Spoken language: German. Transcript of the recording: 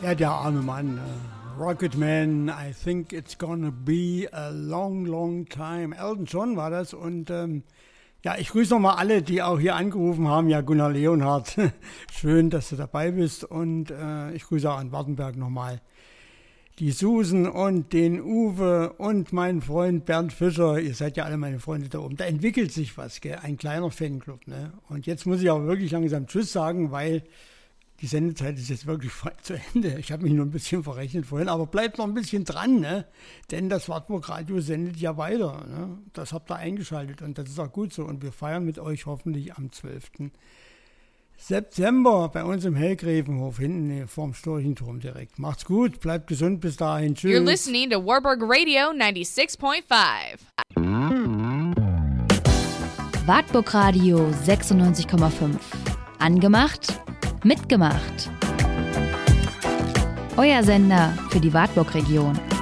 Ja, der arme Mann. Rocketman, I think it's gonna be a long, long time. Elton John war das und ja, ich grüße nochmal alle, die auch hier angerufen haben. Ja, Gunnar Leonhardt, schön, dass du dabei bist und ich grüße auch an Wartenberg nochmal. Die Susan und den Uwe und meinen Freund Bernd Fischer, ihr seid ja alle meine Freunde da oben. Da entwickelt sich was, gell? Ein kleiner Fanclub. Ne? Und jetzt muss ich auch wirklich langsam Tschüss sagen, weil die Sendezeit ist jetzt wirklich zu Ende. Ich habe mich nur ein bisschen verrechnet vorhin, aber bleibt noch ein bisschen dran, ne? Denn das Wartburg Radio sendet ja weiter. Ne? Das habt ihr eingeschaltet und das ist auch gut so. Und wir feiern mit euch hoffentlich am 12. September bei uns im Hellgräfenhof, hinten vorm Storchenturm direkt. Macht's gut, bleibt gesund, bis dahin. Tschüss. You're listening to Warburg Radio 96.5. Wartburg Radio 96,5. Angemacht, mitgemacht. Euer Sender für die Wartburg-Region.